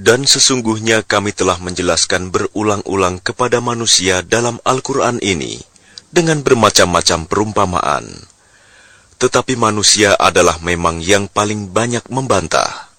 Dan sesungguhnya kami telah menjelaskan berulang-ulang kepada manusia dalam Al-Quran ini dengan bermacam-macam perumpamaan. Tetapi manusia adalah memang yang paling banyak membantah.